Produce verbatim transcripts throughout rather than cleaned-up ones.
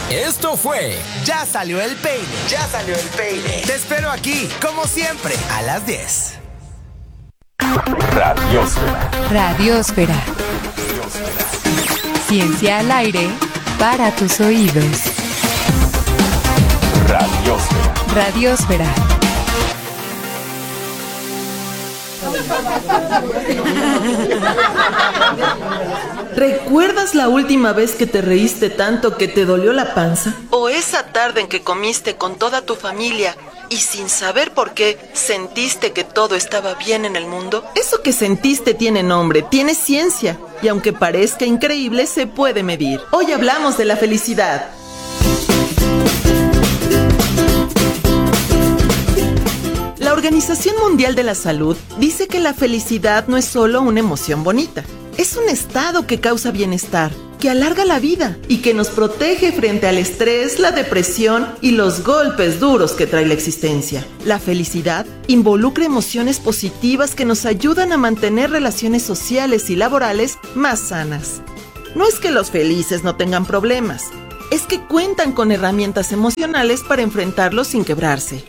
Esto fue Ya Salió el Peine. Ya Salió el Peine. Te espero aquí, como siempre, a las diez. Radiósfera. Radiósfera. Ciencia al aire para tus oídos. Radiósfera. Radiósfera. ¿Recuerdas la última vez que te reíste tanto que te dolió la panza? ¿O esa tarde en que comiste con toda tu familia y sin saber por qué sentiste que todo estaba bien en el mundo? Eso que sentiste tiene nombre, tiene ciencia, y aunque parezca increíble, se puede medir. Hoy hablamos de la felicidad. La Organización Mundial de la Salud dice que la felicidad no es solo una emoción bonita. Es un estado que causa bienestar, que alarga la vida y que nos protege frente al estrés, la depresión y los golpes duros que trae la existencia. La felicidad involucra emociones positivas que nos ayudan a mantener relaciones sociales y laborales más sanas. No es que los felices no tengan problemas, es que cuentan con herramientas emocionales para enfrentarlos sin quebrarse.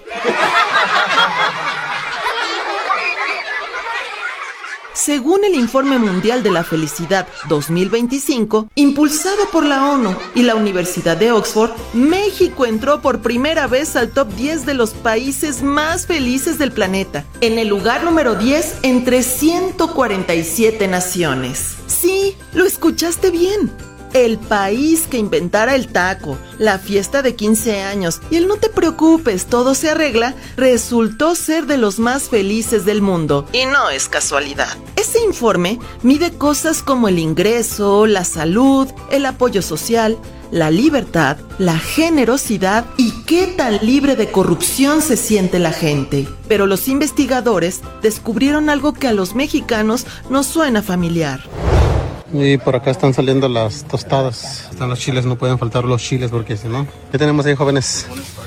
Según el Informe Mundial de la Felicidad dos mil veinticinco, impulsado por la ONU y la Universidad de Oxford, México entró por primera vez al top diez de los países más felices del planeta, en el lugar número diez entre ciento cuarenta y siete naciones. Sí, lo escuchaste bien. El país que inventara el taco, la fiesta de quince años y el no te preocupes, todo se arregla, resultó ser de los más felices del mundo. Y no es casualidad. Ese informe mide cosas como el ingreso, la salud, el apoyo social, la libertad, la generosidad y qué tan libre de corrupción se siente la gente. Pero los investigadores descubrieron algo que a los mexicanos nos suena familiar. Y por acá están saliendo las tostadas. Están los chiles, no pueden faltar los chiles porque si no... ¿Qué tenemos ahí, jóvenes?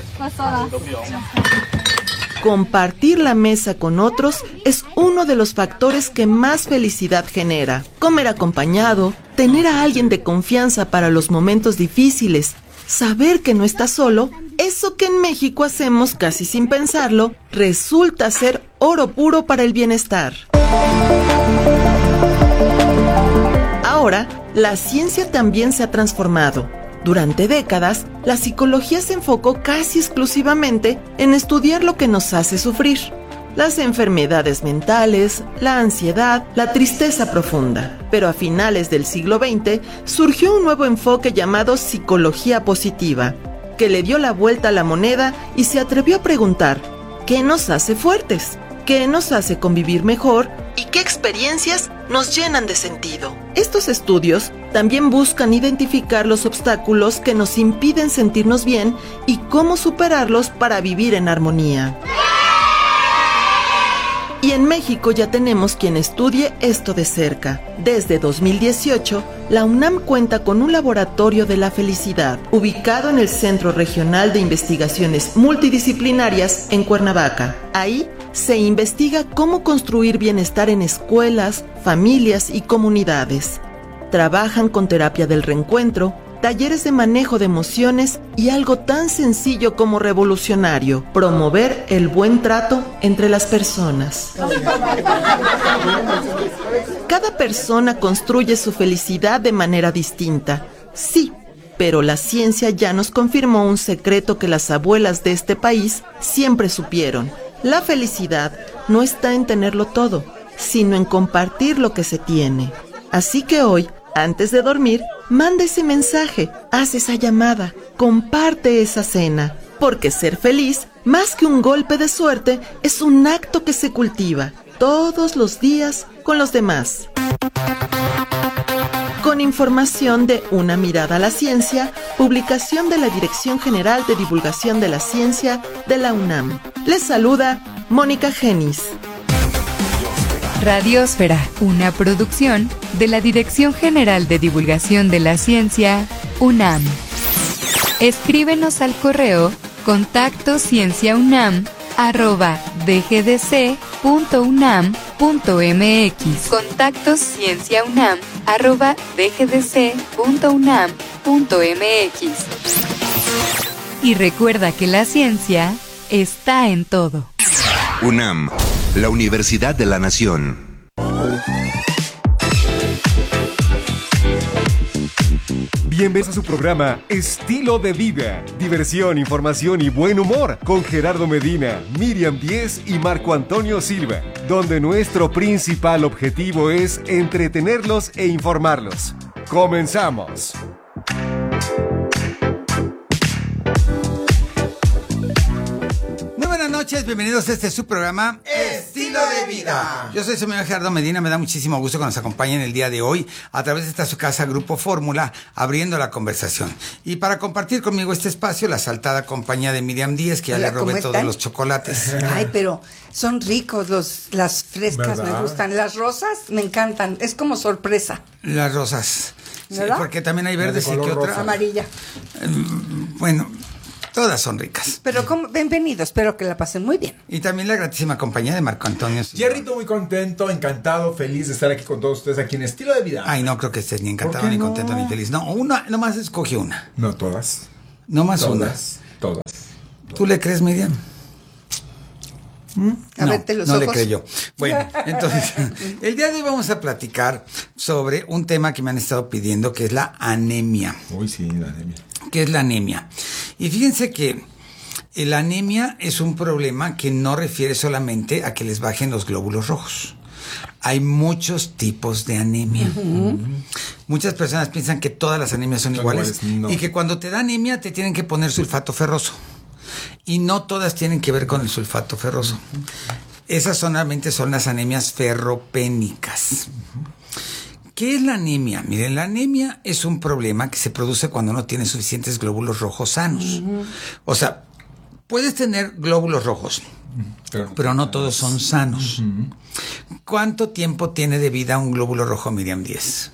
Compartir la mesa con otros es uno de los factores que más felicidad genera. Comer acompañado, tener a alguien de confianza para los momentos difíciles, saber que no estás solo, eso que en México hacemos casi sin pensarlo, resulta ser oro puro para el bienestar. Ahora, la ciencia también se ha transformado. Durante décadas, la psicología se enfocó casi exclusivamente en estudiar lo que nos hace sufrir. Las enfermedades mentales, la ansiedad, la tristeza profunda. Pero a finales del siglo veinte surgió un nuevo enfoque llamado psicología positiva, que le dio la vuelta a la moneda y se atrevió a preguntar: ¿qué nos hace fuertes? ¿Qué nos hace convivir mejor? ¿Y qué experiencias nos llenan de sentido? Estos estudios también buscan identificar los obstáculos que nos impiden sentirnos bien y cómo superarlos para vivir en armonía. Y en México ya tenemos quien estudie esto de cerca. Desde dos mil dieciocho, la UNAM cuenta con un laboratorio de la felicidad, ubicado en el Centro Regional de Investigaciones Multidisciplinarias en Cuernavaca. Ahí se investiga cómo construir bienestar en escuelas, familias y comunidades. Trabajan con terapia del reencuentro, talleres de manejo de emociones y algo tan sencillo como revolucionario: promover el buen trato entre las personas. Cada persona construye su felicidad de manera distinta, sí, pero la ciencia ya nos confirmó un secreto que las abuelas de este país siempre supieron. La felicidad no está en tenerlo todo, sino en compartir lo que se tiene. Así que hoy, antes de dormir, manda ese mensaje, haz esa llamada, comparte esa cena. Porque ser feliz, más que un golpe de suerte, es un acto que se cultiva todos los días con los demás. Con información de Una Mirada a la Ciencia, publicación de la Dirección General de Divulgación de la Ciencia de la UNAM. Les saluda Mónica Genis. Radiósfera, una producción de la Dirección General de Divulgación de la Ciencia, UNAM. Escríbenos al correo contacto cienciaunam arroba dgdc punto unam punto mx. Contacto cienciaunam arroba dgdc punto unam punto mx. Y recuerda que la ciencia está en todo. UNAM, la Universidad de la Nación. Bienvenidos a su programa Estilo de Vida, diversión, información y buen humor con Gerardo Medina, Miriam Díez y Marco Antonio Silva, donde nuestro principal objetivo es entretenerlos e informarlos. ¡Comenzamos! Buenas noches, bienvenidos a este su programa Estilo de Vida. Yo soy su amigo Gerardo Medina, me da muchísimo gusto que nos acompañen el día de hoy a través de esta su casa Grupo Fórmula, abriendo la conversación. Y para compartir conmigo este espacio, la asaltada compañía de Miriam Díez, que ya Hola, le robé todos están? los chocolates. Ay, pero son ricos los, las frescas, ¿verdad? me gustan. Las rosas me encantan, es como sorpresa. Las rosas. Sí, ¿Verdad? porque también hay verdes y color que otra. rosa. Amarilla. Bueno, todas son ricas. Pero como, bienvenidos, espero que la pasen muy bien. Y también la gratísima compañía de Marco Antonio. Jerrito, muy contento, encantado, feliz de estar aquí con todos ustedes aquí en Estilo de Vida. Ay, no creo que estés ni encantado, ¿Por qué ni no? contento, ni feliz. No, una, nomás escoge una. No todas. Nomás una. Todas. Todas. ¿Tú le crees, Miriam? A no, verte los no ojos. le creyó. Bueno, entonces, el día de hoy vamos a platicar sobre un tema que me han estado pidiendo, que es la anemia. Uy, sí, la anemia. ¿Qué es la anemia? Y fíjense que la anemia es un problema que no refiere solamente a que les bajen los glóbulos rojos. Hay muchos tipos de anemia. Uh-huh. Muchas personas piensan que todas las anemias son, son iguales, iguales no. Y que cuando te da anemia te tienen que poner sulfato ferroso. Y no todas tienen que ver con el sulfato ferroso. Uh-huh. Esas solamente son las anemias ferropénicas. Uh-huh. ¿Qué es la anemia? Miren, la anemia es un problema que se produce cuando no tienes suficientes glóbulos rojos sanos. Uh-huh. O sea, puedes tener glóbulos rojos, uh-huh. pero no todos son sanos. Uh-huh. ¿Cuánto tiempo tiene de vida un glóbulo rojo, Miriam Díez?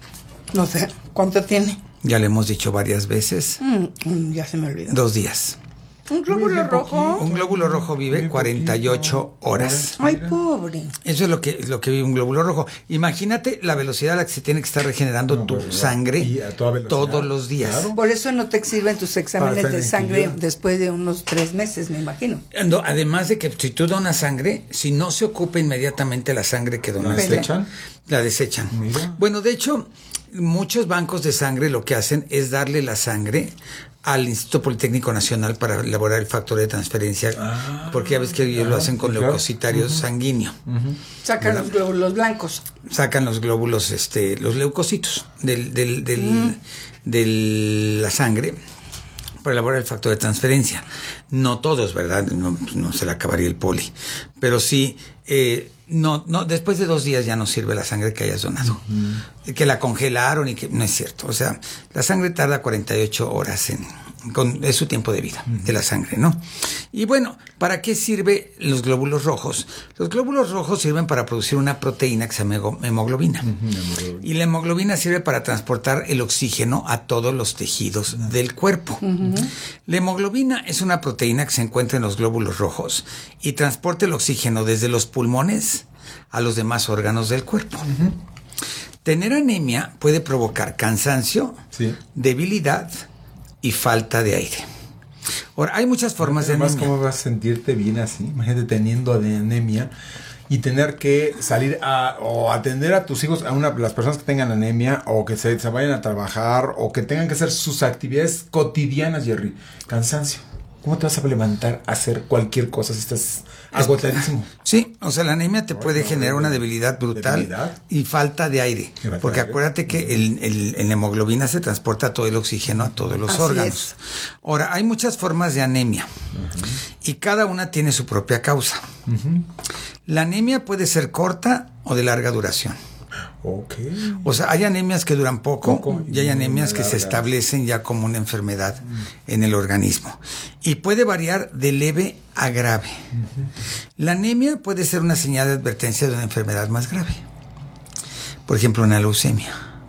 No sé, ¿cuánto tiene? Ya le hemos dicho varias veces. Mm, ya se me olvidó. Dos días. ¿Un glóbulo rojo? Un glóbulo rojo vive cuarenta y ocho horas. Ay, pobre. Eso es lo que, lo que vive un glóbulo rojo. Imagínate la velocidad a la que se tiene que estar regenerando no, tu pues, sangre todos los días. Claro. Por eso no te sirven tus exámenes de sangre después de unos tres meses, me imagino. No, además de que si tú donas sangre, si no se ocupa inmediatamente la sangre que donaste, ¿La desechan? La desechan. Mira. Bueno, de hecho, muchos bancos de sangre lo que hacen es darle la sangre al Instituto Politécnico Nacional para elaborar el factor de transferencia, ah, porque ya ves que ellos ah, lo hacen con claro. leucocitarios uh-huh. sanguíneo. Uh-huh. Sacan los glóbulos blancos. Sacan los glóbulos, este, los leucocitos del, del, del, uh-huh. de la sangre para elaborar el factor de transferencia. No todos, ¿verdad? No, no se le acabaría el poli. Pero sí, eh, no, no, después de dos días ya no sirve la sangre que hayas donado. Uh-huh. Que la congelaron y que no es cierto. O sea, la sangre tarda cuarenta y ocho horas en, con, es su tiempo de vida, uh-huh. de la sangre, ¿no? Y bueno, ¿para qué sirven los glóbulos rojos? Los glóbulos rojos sirven para producir una proteína que se llama hemoglobina. Uh-huh. Y la hemoglobina sirve para transportar el oxígeno a todos los tejidos uh-huh. del cuerpo. Uh-huh. La hemoglobina es una proteína que se encuentra en los glóbulos rojos y transporta el oxígeno desde los pulmones a los demás órganos del cuerpo. Uh-huh. Tener anemia puede provocar cansancio, sí. debilidad y falta de aire. Ahora, hay muchas formas de anemia. ¿Cómo vas a sentirte bien así? Imagínate teniendo anemia y tener que salir a o atender a tus hijos, a una, las personas que tengan anemia o que se, se vayan a trabajar o que tengan que hacer sus actividades cotidianas, Jerry. Cansancio. ¿Cómo te vas a levantar a hacer cualquier cosa si estás agotadísimo? Sí, o sea, la anemia te puede generar una debilidad brutal ¿Debilidad? y falta de aire. Falta porque de aire. Acuérdate que el, el, el hemoglobina se transporta todo el oxígeno a todos los Así órganos. Es. Ahora, hay muchas formas de anemia uh-huh. y cada una tiene su propia causa. Uh-huh. La anemia puede ser corta o de larga duración. Okay. O sea, hay anemias que duran poco, poco y hay anemias que se establecen ya como una enfermedad uh-huh. en el organismo. Y puede variar de leve a grave. Uh-huh. La anemia puede ser una señal de advertencia de una enfermedad más grave. Por ejemplo, una leucemia,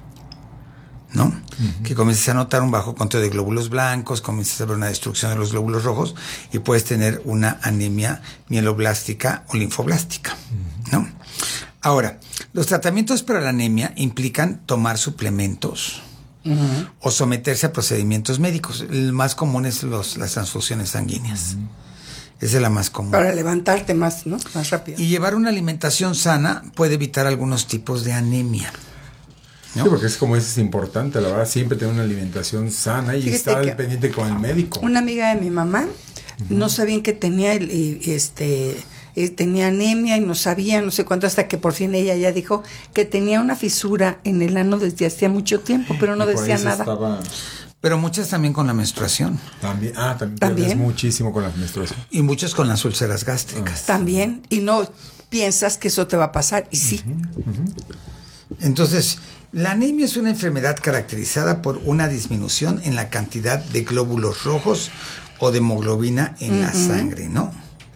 ¿no? Uh-huh. Que comienzas a notar un bajo conteo de glóbulos blancos, comienzas a ver una destrucción de los glóbulos rojos y puedes tener una anemia mieloblástica o linfoblástica, uh-huh. ¿no? Ahora, los tratamientos para la anemia implican tomar suplementos uh-huh. o someterse a procedimientos médicos. El más común es los, las transfusiones sanguíneas. Uh-huh. Esa es la más común. Para levantarte más, ¿no? Más rápido. Y llevar una alimentación sana puede evitar algunos tipos de anemia, ¿no? Sí, porque es como es importante, la verdad, siempre tener una alimentación sana y Fíjate estar al pendiente con el médico. Una amiga de mi mamá uh-huh. no sabían que tenía el, este tenía anemia y no sabía, no sé cuánto, hasta que por fin ella ya dijo que tenía una fisura en el ano desde hacía mucho tiempo, pero no decía nada. Estaba... Pero muchas también con la menstruación. También, ah, también, ¿También? muchísimo con la menstruación. Y muchos con las úlceras gástricas. Ah. También, y no piensas que eso te va a pasar, y sí. Uh-huh, uh-huh. Entonces, la anemia es una enfermedad caracterizada por una disminución en la cantidad de glóbulos rojos o de hemoglobina en uh-huh. la sangre, ¿no?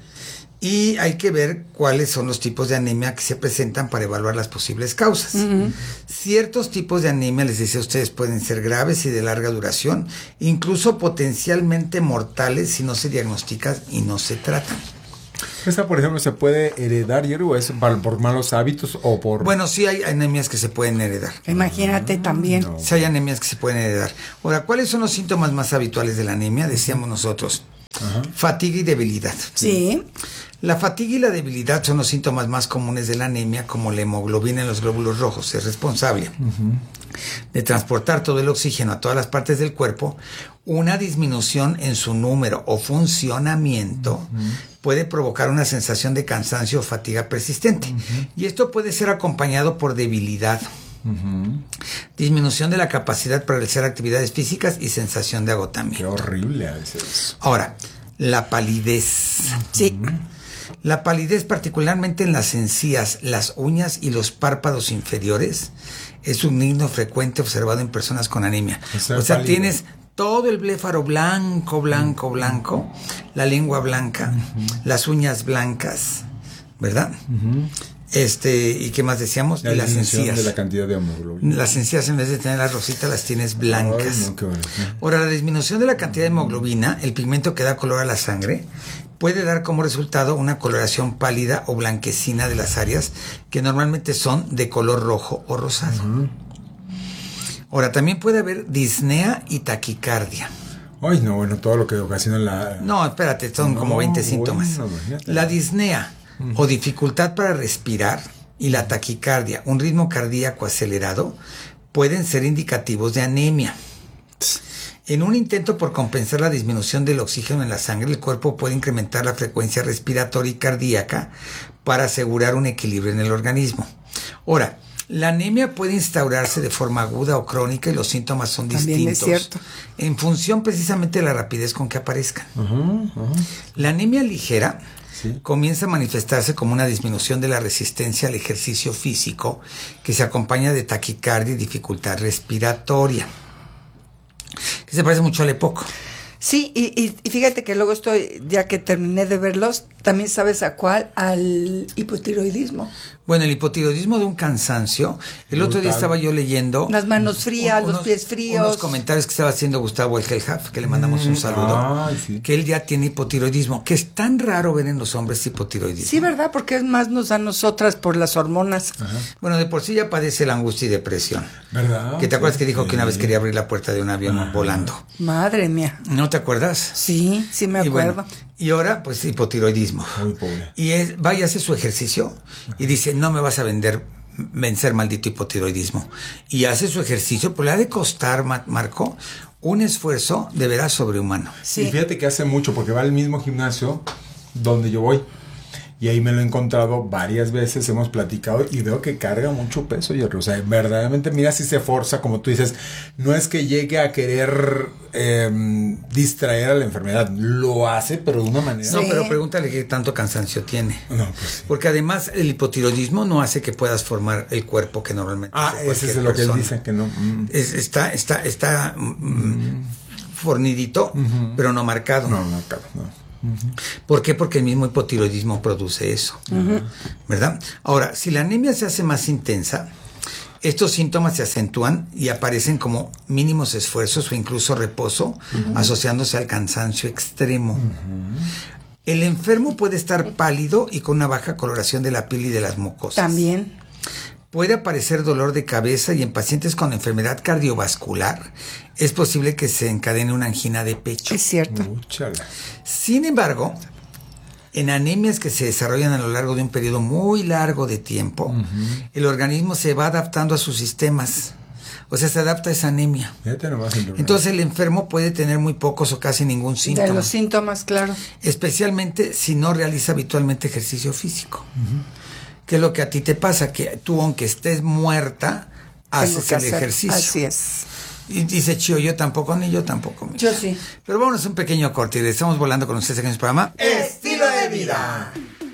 Y hay que ver cuáles son los tipos de anemia que se presentan para evaluar las posibles causas. Uh-huh. Ciertos tipos de anemia, les decía a ustedes, pueden ser graves y de larga duración, incluso potencialmente mortales si no se diagnostican y no se tratan. ¿Esta, por ejemplo, se puede heredar, o es por malos hábitos o por...? Bueno, sí hay anemias que se pueden heredar. Imagínate ah, también. No. Sí hay anemias que se pueden heredar. Ahora, ¿cuáles son los síntomas más habituales de la anemia? Decíamos nosotros. Ajá. Fatiga y debilidad. Sí. La fatiga y la debilidad son los síntomas más comunes de la anemia, como la hemoglobina en los glóbulos rojos. Es responsable uh-huh. de transportar todo el oxígeno a todas las partes del cuerpo. Una disminución en su número o funcionamiento uh-huh. puede provocar una sensación de cansancio o fatiga persistente. Uh-huh. Y esto puede ser acompañado por debilidad, uh-huh. disminución de la capacidad para realizar actividades físicas y sensación de agotamiento. Qué horrible a veces. Ahora, la palidez. Sí. Uh-huh. La palidez, particularmente en las encías, las uñas y los párpados inferiores, es un signo frecuente observado en personas con anemia. O sea, o sea tienes todo el bléfaro blanco, blanco, blanco, la lengua blanca, uh-huh. las uñas blancas, ¿verdad? Uh-huh. Este, ¿y qué más decíamos? La y las encías. De la cantidad de hemoglobina. Las encías, en vez de tener las rositas, las tienes blancas. Ay, no, qué bueno. Ahora, la disminución de la cantidad de hemoglobina, el pigmento que da color a la sangre, puede dar como resultado una coloración pálida o blanquecina de las áreas que normalmente son de color rojo o rosado. Uh-huh. Ahora, también puede haber disnea y taquicardia. Ay, no, bueno, todo lo que ocasiona la... No, espérate, son no, como veinte síntomas. Bueno, la disnea uh-huh. o dificultad para respirar y la taquicardia, un ritmo cardíaco acelerado, pueden ser indicativos de anemia. En un intento por compensar la disminución del oxígeno en la sangre, el cuerpo puede incrementar la frecuencia respiratoria y cardíaca para asegurar un equilibrio en el organismo. Ahora, la anemia puede instaurarse de forma aguda o crónica y los síntomas son También distintos. Es cierto. En función precisamente de la rapidez con que aparezcan. Uh-huh, uh-huh. La anemia ligera ¿Sí? comienza a manifestarse como una disminución de la resistencia al ejercicio físico que se acompaña de taquicardia y dificultad respiratoria. Que se parece mucho al EPOC. Sí, y, y, y fíjate que luego estoy, ya que terminé de verlos, también sabes a cuál, al hipotiroidismo. Bueno, el hipotiroidismo de un cansancio. El Brutal. Otro día estaba yo leyendo... Las manos frías, unos, los pies fríos. Unos comentarios que estaba haciendo Gustavo Elgelhaf, que le mandamos mm, un saludo. Ay, sí. Que él ya tiene hipotiroidismo, que es tan raro ver en los hombres hipotiroidismo. Sí, ¿verdad? Porque es más nos da a nosotras por las hormonas. Ajá. Bueno, de por sí ya padece la angustia y depresión. ¿Verdad? Que te acuerdas sí, que dijo sí. que una vez quería abrir la puerta de un avión Ajá. volando. Madre mía. ¿No te acuerdas? Sí, sí me acuerdo. Y, bueno, y ahora, pues, hipotiroidismo. Muy pobre. Y es, va y hace su ejercicio y dice, no me vas a vender, vencer maldito hipotiroidismo. Y hace su ejercicio, pues le ha de costar, Marco, un esfuerzo de veras sobrehumano. Sí. Y fíjate que hace mucho, porque va al mismo gimnasio donde yo voy. Y ahí me lo he encontrado varias veces, hemos platicado y veo que carga mucho peso, Jerry. O sea, verdaderamente, mira si se forza, como tú dices, no es que llegue a querer eh, distraer a la enfermedad, lo hace, pero de una manera... No, sí. pero pregúntale qué tanto cansancio tiene. No, pues sí. Porque además el hipotiroidismo no hace que puedas formar el cuerpo que normalmente Ah, ese es lo persona. Que él dice, que no. Mm. Es, está, está, está mm, mm. fornidito, uh-huh. pero no marcado. No, marcado, no. Uh-huh. ¿Por qué? Porque el mismo hipotiroidismo produce eso, uh-huh. ¿verdad? Ahora, si la anemia se hace más intensa, estos síntomas se acentúan y aparecen como mínimos esfuerzos o incluso reposo, uh-huh. asociándose al cansancio extremo. Uh-huh. El enfermo puede estar pálido y con una baja coloración de la piel y de las mucosas. También. puede aparecer dolor de cabeza y en pacientes con enfermedad cardiovascular es posible que se encadene una angina de pecho. Es cierto. Úchala. Sin embargo, en anemias que se desarrollan a lo largo de un periodo muy largo de tiempo, uh-huh. el organismo se va adaptando a sus sistemas. O sea, se adapta a esa anemia. Entonces el enfermo puede tener muy pocos o casi ningún síntoma. De los síntomas, claro. Especialmente si no realiza habitualmente ejercicio físico. Uh-huh. ¿Qué es lo que a ti te pasa? Que tú, aunque estés muerta, haces el hacer. ejercicio. Así es. Y dice Chío, yo tampoco, ni yo tampoco. Mira. Yo sí. Pero vámonos a un pequeño corte y estamos volando con ustedes aquí en el programa Estilo de Vida.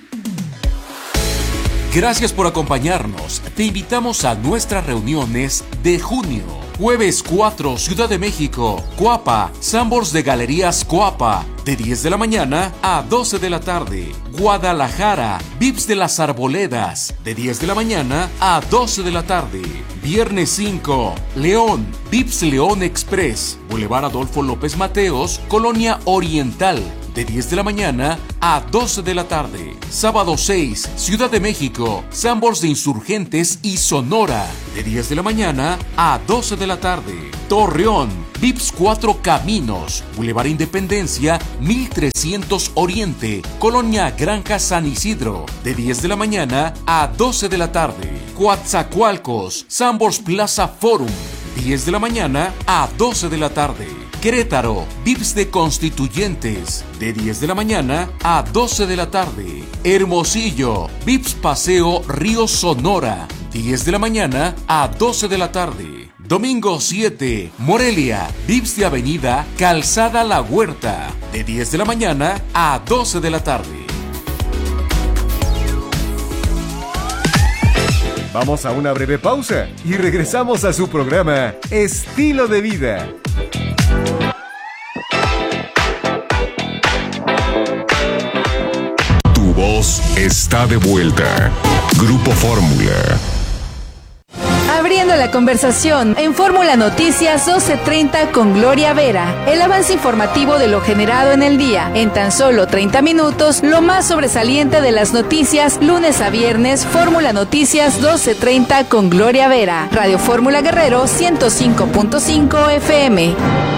Gracias por acompañarnos. Te invitamos a nuestras reuniones de junio. Jueves cuatro, Ciudad de México, Coapa, Sambors de Galerías Coapa, de diez de la mañana a doce de la tarde. Guadalajara, Vips de las Arboledas, de diez de la mañana a doce de la tarde. Viernes cinco, León, Vips León Express, Boulevard Adolfo López Mateos, Colonia Oriental, de diez de la mañana a doce de la tarde. Sábado seis, Ciudad de México, Sambors de Insurgentes y Sonora, de diez de la mañana a doce de la tarde. Torreón, Vips Cuatro Caminos, Boulevard Independencia, mil trescientos Oriente, Colonia Granja San Isidro, de diez de la mañana a doce de la tarde. Coatzacoalcos, Sambors Plaza Forum, diez de la mañana a doce de la tarde. Querétaro, Vips de Constituyentes, de diez de la mañana a doce de la tarde. Hermosillo, Vips Paseo Río Sonora, diez de la mañana a doce de la tarde. Domingo siete, Morelia, Vips de Avenida Calzada La Huerta, de diez de la mañana a doce de la tarde. Vamos a una breve pausa y regresamos a su programa Estilo de Vida. Tu voz está de vuelta. Grupo Fórmula. Abriendo la conversación en Fórmula Noticias doce treinta con Gloria Vera. El avance informativo de lo generado en el día. En tan solo treinta minutos, lo más sobresaliente de las noticias, lunes a viernes, Fórmula Noticias doce treinta con Gloria Vera. Radio Fórmula Guerrero ciento cinco punto cinco F M.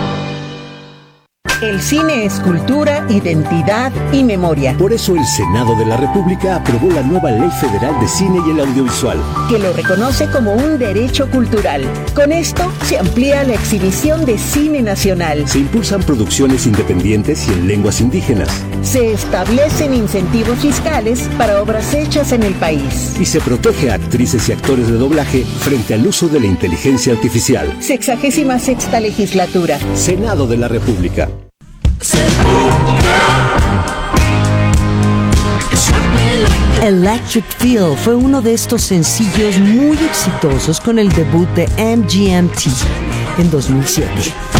El cine es cultura, identidad y memoria. Por eso el Senado de la República aprobó la nueva Ley Federal de Cine y el Audiovisual, que lo reconoce como un derecho cultural. Con esto se amplía la exhibición de cine nacional. Se impulsan producciones independientes y en lenguas indígenas. Se establecen incentivos fiscales para obras hechas en el país. Y se protege a actrices y actores de doblaje frente al uso de la inteligencia artificial. Sexagésima sexta legislatura. Senado de la República. Electric Feel fue uno de estos sencillos muy exitosos con el debut de M G M T en dos mil siete.